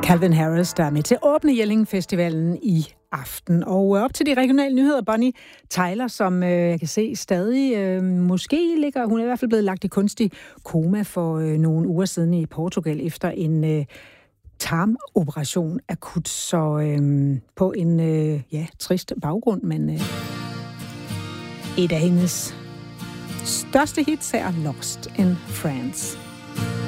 Calvin Harris, der er med til at åbne Jelling-festivalen i aften. Og op til de regionale nyheder, Bonnie Tyler, som jeg kan se stadig måske ligger, hun er i hvert fald blevet lagt i kunstig koma for nogle uger siden i Portugal efter en tarmoperation akut, så på en trist baggrund, men et af hendes største hits er Lost in France.